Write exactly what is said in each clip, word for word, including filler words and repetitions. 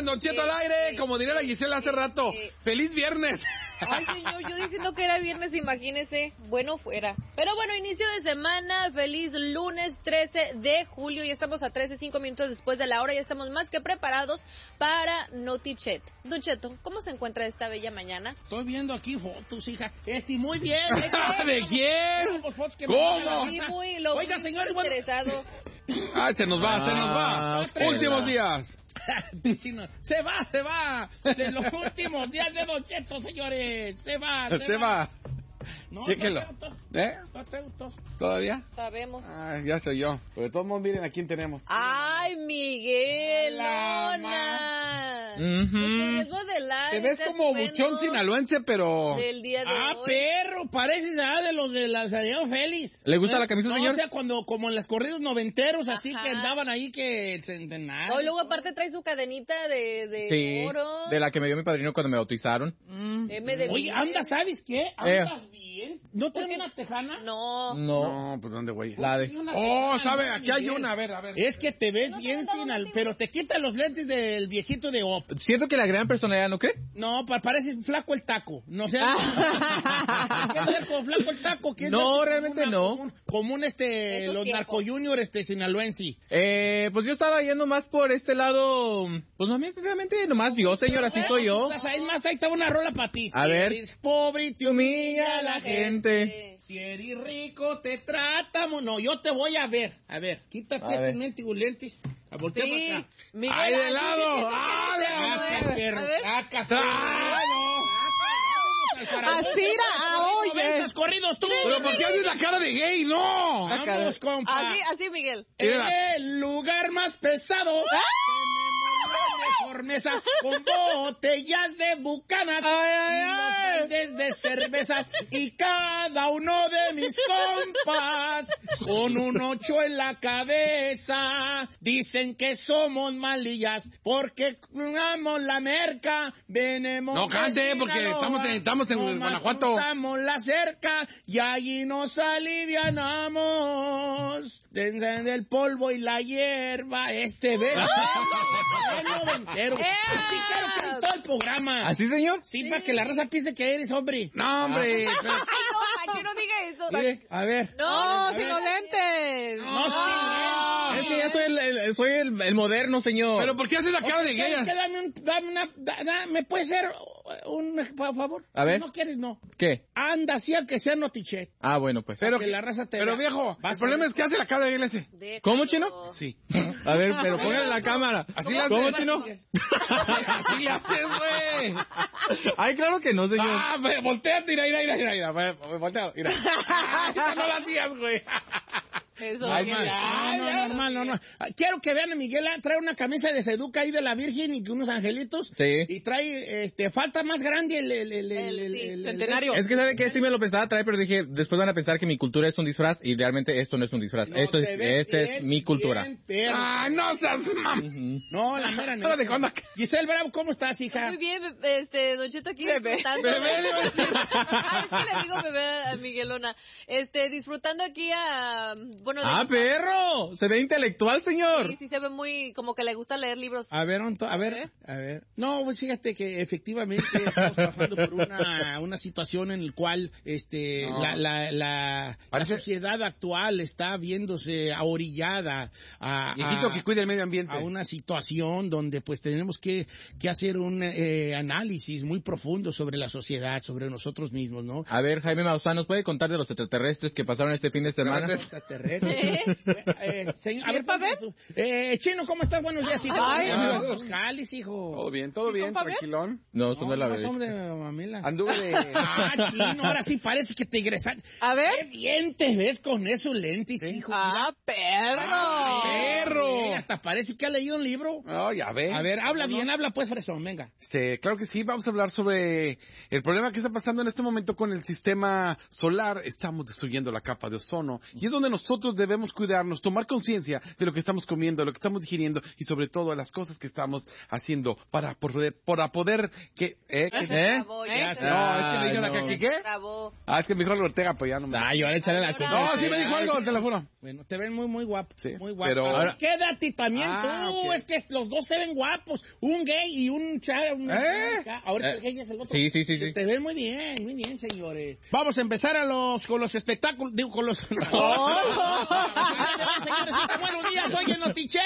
Don Cheto al aire, como diría la Gisela hace rato. ¡Feliz viernes! Ay, señor, yo diciendo que era viernes, imagínese. Bueno, fuera. Pero bueno, inicio de semana, feliz lunes trece de julio. Ya estamos a trece, cinco minutos después de la hora. Ya estamos más que preparados para Notichet. Don Cheto, ¿cómo se encuentra esta bella mañana? Estoy viendo aquí fotos, hija. Este, muy bien. ¿De quién? ¿Cómo? Sí, muy, lo Oiga, muy señor, bueno. interesado. Ay, se nos va, se nos va. Ah, Últimos días. Se va, se va. De los últimos días de Don Cheto, señores. Se va, se, Se va. No, Chéquelo. no te gustó. ¿Eh? No te gustó. ¿Todavía? Sabemos. Ay, ya soy yo. Pero de todos modos, miren a quién tenemos. Ay, Miguel, La Lona. Ujú. Es modelar. Te ves este como atuendo buchón sinaloense, pero... del día de Ah, hoy. perro, parece ya de los de la Santiago Félix. ¿Le gusta ¿Eh? la camisa, no, señor? O sea, cuando, como en los corridos noventeros, así Ajá. que andaban ahí que centenares. No, y luego aparte trae su cadenita de, de Sí, oro. de la que me dio mi padrino cuando me bautizaron. M de Oye, Miguel. anda, ¿sabes qué? ¿Andas bien? ¿No trae una tejana? No. No, No, pues ¿dónde, güey? la de... Una Oh, tejana, ¿sabe? no, Aquí hay Miguel. una, a ver, a ver. Es que te ves No te bien han dado sin al, motivo. pero te quita los lentes del viejito de Op. Siento que la gran personalidad, ¿no cree? No, pa- parece flaco el taco. No sé. ¿Qué es ver como flaco el taco? ¿Qué es No, ver como realmente una- no. Como un, como un, este, Esos los tiempos. narco junior, este, sinaloense. Eh, pues yo estaba yendo más por este lado... Pues no, realmente nomás yo, señor, así soy yo. Es más, ahí está una rola para ti. A Si ver. eres pobre y te humilla la gente. gente. Si eres rico, te tratamos. No, yo te voy a ver. A ver, quítate A ver. estos mendigos lentes. A voltea Sí. para acá. Miguel, ¡Ay, de así lado! que se ¡Ah, quiere de hacer lado! mover. perro! A ver. ¡Saca, perro! ¡Ah, Asira, ah, oye. ¡Los corridos tú! ¿Pero por qué haces la cara de gay? ¡No! Vamos, compa. Así, así, Miguel. El lugar más pesado. Tenemos la mejor mesa con botellas de bucanas y los baldes de cerveza y cada uno de mis compas con un ocho en la cabeza. Dicen que somos malillas porque cuidamos la merca. Venemos No cante, de porque Sinaloa, estamos en- estamos en nomás Guanajuato. cruzamos la cerca y allí nos alivianamos. Desde del polvo y la hierba. Este ve. noventero. Es que claro que es todo el programa. ¿Así, señor? Sí, para que la raza piense que eres hombre. No, hombre. pero- Ay, no, Macho, no diga eso. Mire, a ver. No, No, sin los lentes. No, sí, Es que ya soy el, el- soy el, el moderno, señor. ¿Pero por qué haces la cara de gay? ¿Sabes qué? Dame, un, dame una... da- da- ¿Me puede ser un... por favor? A ver. Si no quieres, no. ¿Qué? Anda, así al que sea Notichet. Ah, bueno, pues. Pero, que la raza te pero vea. viejo, Vas el a problema ver. es que hace la cara de gay ese. Déjalo. ¿Cómo, chino? Sí. A ver, pero póngale la cámara. Así le hace. ¿Cómo, chino? Así le haces, güey. Ay, claro que no, señor. Ah, ve, volteate, mira, mira, mira, mira, mira, ve, voltea, mira. Ah, esa no la hacías, güey. Eso. Ay, sí, normal, ya, no, ya. no, normal, normal. Ah, Quiero que vean a Miguel, ah, trae una camisa de Seduca ahí de la Virgen y que unos angelitos. Sí. Y trae, este, falta más grande el, el, el, el, El, el- sí, el- centenario. Es que sabe que sí me lo pensaba traer, pero dije, después van a pensar que mi cultura es un disfraz y realmente esto no es un disfraz. No, esto es, te ves esta es bien, mi cultura. bien, perro. Ah, no seas mam. No, la mera Ahora, ¿de neta. cuándo? Giselle Bravo, ¿cómo estás, hija? Muy bien, be- este, Don Cheto aquí Bebé. disfrutando. Bebé, le iba a decir. Ay, es que le digo bebé a Miguelona. Este, disfrutando aquí a, bueno, de ¡Ah, mi- perro! Se ve intelectual, señor. Sí, sí se ve muy, como que le gusta leer libros. A ver, Onto, a ver, a ver. No, pues fíjate que efectivamente estamos pasando por una, una situación en la cual este, No. la, la, la, la Parece- sociedad actual está viéndose ahorillada a, Viejito a- que cuide el medio ambiente. a una situación donde pues tenemos que, que hacer un eh, análisis muy profundo sobre la sociedad, sobre nosotros mismos, ¿no? A ver, Jaime Maussan, ¿nos puede contar de los extraterrestres que pasaron este fin de semana? Extraterrestre. Eh, señor, a ver, pa' ver? tú. Eh, Chino, ¿cómo estás? Buenos días, hijo. Ay, Ah, no. los jalis, hijo. Todo bien, todo bien, compa, ver? tranquilón. No, son No, de la no bebé. son de mamila. Anduve de... Ah, Chino, ahora sí parece que te ingresaste. A ver. Qué bien te ves con esos lentes, hijo. Ah, perro. Ah, perro. sí, hasta parece que ha leído un libro. Oh, ya ve. A ver, habla ¿Cómo bien, no? habla pues, fresón, venga. Este, claro que sí, vamos a hablar sobre el problema que está pasando en este momento con el sistema solar. Estamos destruyendo la capa de ozono y es donde nosotros nosotros debemos cuidarnos, tomar conciencia de lo que estamos comiendo, lo que estamos digiriendo y sobre todo las cosas que estamos haciendo para poder, para poder que, ¿eh? ¿Qué? ¿Eh? Ya sé. No, es que me dijo la no. que, ¿qué? Bravo. Ah, es que me dijo el Ortega, pues ya no me... Ah, yo le echaré la culpa. No, sí me dijo algo, te lo juro. Bueno, te ven muy, muy guapo. Sí, muy guapo. pero- Ahora, quédate también Ah, tú. ok. Es que los dos se ven guapos. Un gay y un chavo. Un... ¿Eh? Ahorita Eh, el gay es el otro. sí, sí, sí, sí. Te ven muy bien, muy bien, señores. Vamos a empezar a los, con los espectáculos. Digo, con los... Señores, buenos días. Hoy en Notiche.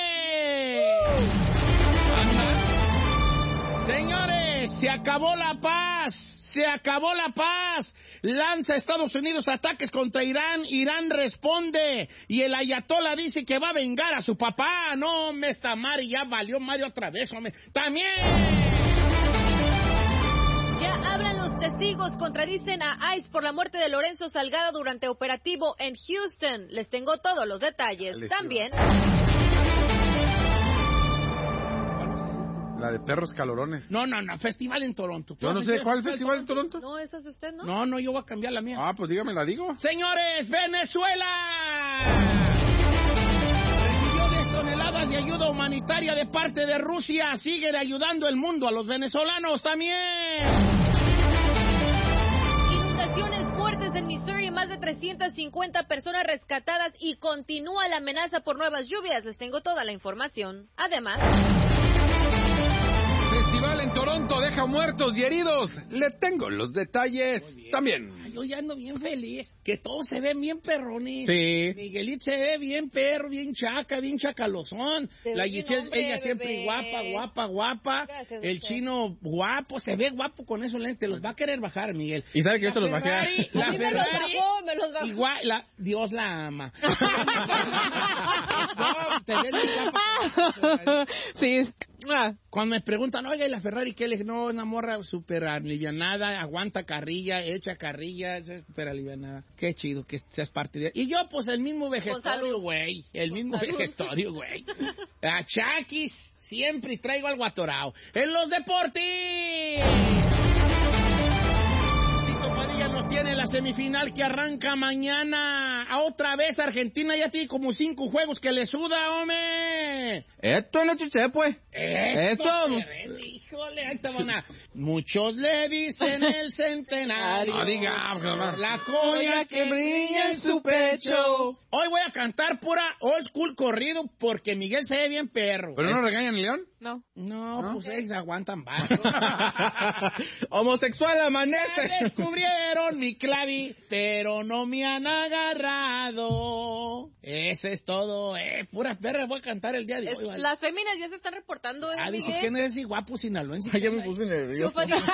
Señores, se acabó la paz. Se acabó la paz. Lanza Estados Unidos ataques contra Irán. Irán responde. Y el ayatollah dice que va a vengar a su papá. No, me está Mari, ya valió Mario otra vez, hombre. También. Ya hablan los testigos, contradicen a ICE por la muerte de Lorenzo Salgado durante operativo en Houston. Les tengo todos los detalles. También. La de perros calorones. No, no, no, festival en Toronto. Yo no sé, ¿cuál festival en Toronto? No, esa es de usted, ¿no? No, no, yo voy a cambiar la mía. Ah, pues dígame, la digo. Señores, Venezuela recibió diez toneladas de ayuda humanitaria de parte de Rusia. Siguen ayudando el mundo a los venezolanos también. Inundaciones fuertes en Missouri, más de trescientas cincuenta personas rescatadas y continúa la amenaza por nuevas lluvias. Les tengo toda la información. Además, Festival en Toronto deja muertos y heridos. Le tengo los detalles también. Ay, yo ya ando bien feliz, que todos se ven bien perrones. Sí. Miguelito se ve bien perro, bien chaca, bien chacalozón. Se ve La bien Giselle, hombre, ella siempre bebé. guapa, guapa, guapa. Gracias, El usted. chino guapo, se ve guapo con esos lentes. Los va a querer bajar, Miguel. Y sabe que yo te los bajé. Ferrari, la a mí me los Ferrari, bajó, me los bajó. igual, la, Dios la ama. No, te ves muy guapa. Sí. Ah, Cuando me preguntan, oiga, ¿y la Ferrari qué? Le dije, no, una morra súper alivianada, aguanta carrilla, echa carrilla, es súper alivianada. Qué chido que seas parte de... Y yo, pues, el mismo vejestorio, salud. güey. El Con mismo salud. vejestorio, güey. A Chaquis, siempre traigo algo atorado. En los deportes... Tito Padilla nos tiene la semifinal que arranca mañana. A otra vez Argentina ya tiene como cinco juegos que le suda, hombre. Esto es Notiche, pues. Eso. Eso. Híjole, ahí te van a... Muchos le dicen el centenario. No diga, por la joya que brilla en su pecho. Hoy voy a cantar pura old school corrido porque Miguel se ve bien perro. ¿Pero no regañan, León? No. No, ¿No? pues ellos aguantan barro. Homosexual Ya amanece. descubrieron mi clavi, pero no me han agarrado. Eso es todo, eh. Pura perra voy a cantar el día de Es- hoy. ¿vale? las féminas ya se están reportando, ¿eh, Ah, dice Miguel? que no es así guapo sinaloense. Ay, ya me puse nervioso. Chupa, dice,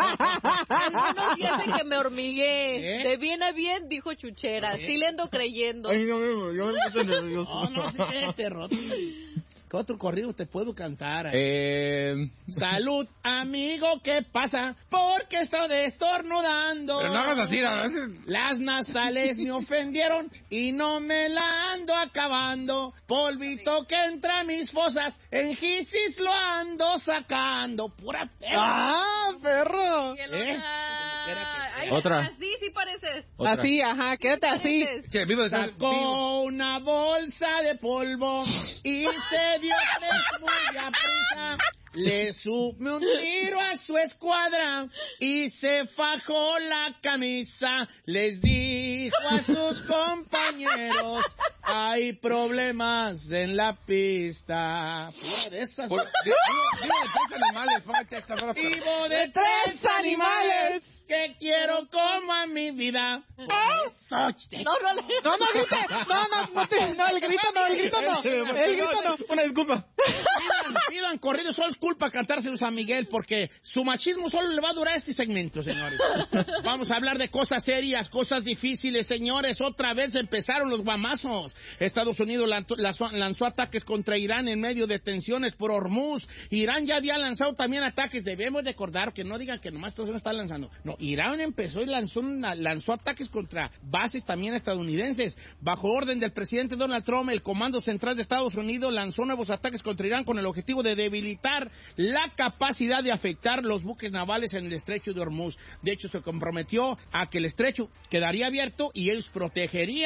algunos días en que me hormigué. ¿Eh? De bien a bien, dijo Chuchera. Sí le ando creyendo. Ay, no, no, yo me puse nervioso. No, no sé qué, perrote. ¿Qué otro corrido te puedo cantar? Eh... Salud, amigo, ¿qué pasa? Porque estoy estornudando. Pero no hagas así, a veces... Las nasales me ofendieron y no me la ando acabando. Polvito que entra a mis fosas, en gisis lo ando sacando. Pura perra. ah, perro. Y el ¿Eh? otra- Ay, Otra. Así sí pareces. Otra. Así, ajá, quédate así. Pareces. Che, vivo de Sacó una bolsa de polvo y se dio tres muy a prisa. Le subió un tiro a su escuadra y se fajó la camisa. Les dijo a sus compañeros, hay problemas en la pista. Pura de esas. Por- Vivo vivo de tres animales, póngate esa ropa. Vivo de tres animales que quiero como a mi vida. Eso. No, no, le- No, no grite. No, no, no, te- no, el grito no, el grito no. El grito no. Una disculpa. Pidan, pidan corridos, solo es culpa cantárselos a Miguel, porque su machismo solo le va a durar este segmento, señores. Vamos a hablar de cosas serias, cosas difíciles, señores. Otra vez empezaron los guamazos. Estados Unidos lanzó, lanzó, lanzó ataques contra Irán en medio de tensiones por Hormuz. Irán ya había lanzado también ataques. Debemos recordar que no digan que nomás Estados Unidos está lanzando. No, Irán empezó y lanzó, una, lanzó ataques contra bases también estadounidenses. Bajo orden del presidente Donald Trump, el Comando Central de Estados Unidos lanzó nuevos ataques contra Irán con el objetivo de debilitar la capacidad de afectar los buques navales en el estrecho de Hormuz. De hecho, se comprometió a que el estrecho quedaría abierto y ellos protegerían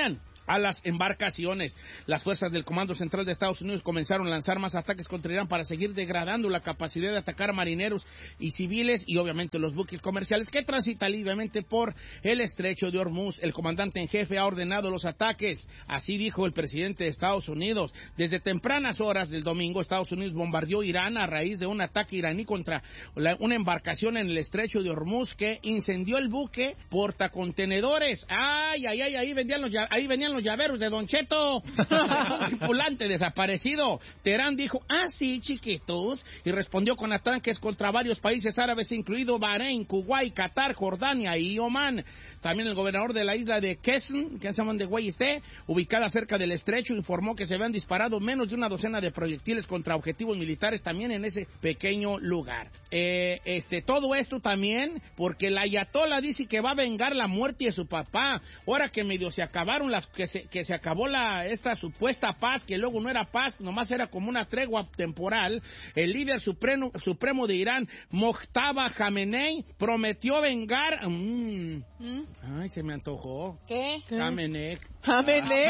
a las embarcaciones. Las fuerzas del Comando Central de Estados Unidos comenzaron a lanzar más ataques contra Irán para seguir degradando la capacidad de atacar a marineros y civiles y obviamente los buques comerciales que transitan libremente por el estrecho de Hormuz. El comandante en jefe ha ordenado los ataques, así dijo el presidente de Estados Unidos. Desde tempranas horas del domingo, Estados Unidos bombardeó Irán a raíz de un ataque iraní contra la, una embarcación en el estrecho de Hormuz que incendió el buque portacontenedores. Ay, ay, ay, ahí vendían los, ahí venían los llaveros de Don Cheto. Un tripulante desaparecido. Teherán dijo, ah, sí, chiquitos, y respondió con ataques contra varios países árabes, incluido Bahrein, Kuwait, Qatar, Jordania y Omán. También el gobernador de la isla de Qesm, que se llaman de Guayiste, ubicada cerca del estrecho, informó que se habían disparado menos de una docena de proyectiles contra objetivos militares también en ese pequeño lugar. Eh, este, todo esto también porque la ayatola dice que va a vengar la muerte de su papá. Ahora que medio se acabaron las, que se, que se acabó la, esta supuesta paz, que luego no era paz, nomás era como una tregua temporal, el líder supremo, supremo de Irán, Mojtaba Khamenei, prometió vengar... Mmm, ¿Mm? Ay, se me antojó. ¿Qué? Khamenei. Khamenei.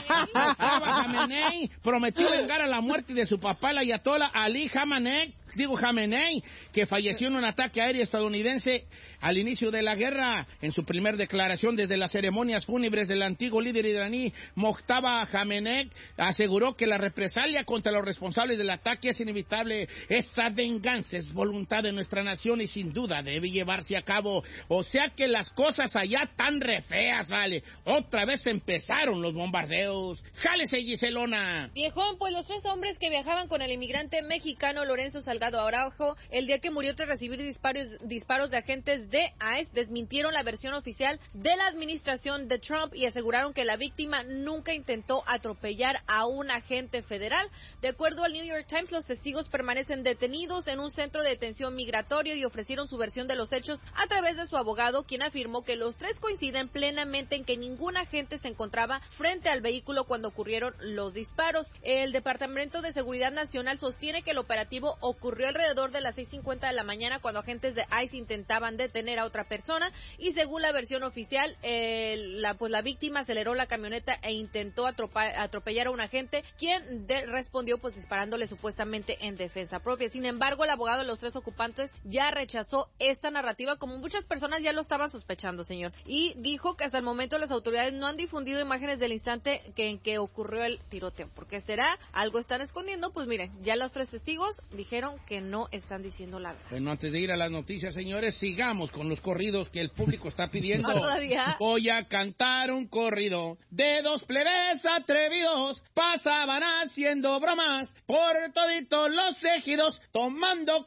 Mojtaba Khamenei prometió vengar a la muerte de su papá, el ayatola Ali Khamenei, digo Khamenei, que falleció en un ataque aéreo estadounidense al inicio de la guerra. En su primer declaración desde las ceremonias fúnebres del antiguo líder iraní, Mojtaba Khamenei aseguró que la represalia contra los responsables del ataque es inevitable. Esa venganza es voluntad de nuestra nación y sin duda debe llevarse a cabo. O sea que las cosas allá tan re feas, vale. Otra vez empezaron los bombardeos. ¡Jálese, Giselona! Viejón, pues los tres hombres que viajaban con el inmigrante mexicano Lorenzo Salgado Araujo, el día que murió tras recibir disparos, disparos de agentes de I C E, desmintieron la versión oficial de la administración de Trump y aseguraron que la víctima nunca intentó atropellar a un agente federal. De acuerdo al New York Times, los testigos permanecen detenidos en un centro de detención migratorio y ofrecieron su versión de los hechos a través de su abogado, quien afirmó que los tres coinciden plenamente en que ningún agente se encontraba frente al vehículo cuando ocurrieron los disparos. El Departamento de Seguridad Nacional sostiene que el operativo ocurrió alrededor de las seis cincuenta de la mañana cuando agentes de I C E intentaban detener a otra persona y según la versión oficial, eh, la, pues la víctima aceleró la camioneta e intentó atropa- atropellar a un agente, quien de- respondió pues disparándole supuestamente en defensa propia. Sin embargo, el abogado de los tres ocupantes ya rechazó esta narrativa, como muchas personas ya lo estaban sospechando, señor, y dijo que hasta el momento las autoridades no han difundido imágenes del instante que, en que ocurrió el tiroteo. ¿Por qué será? ¿Algo están escondiendo? Pues miren, ya los tres testigos dijeron que no están diciendo la verdad. Bueno, antes de ir a las noticias, señores, sigamos con los corridos que el público está pidiendo. ¿No todavía? Voy a cantar un corrido de dos plebes atrevidos, pasaban haciendo bromas por toditos los ejidos, tomando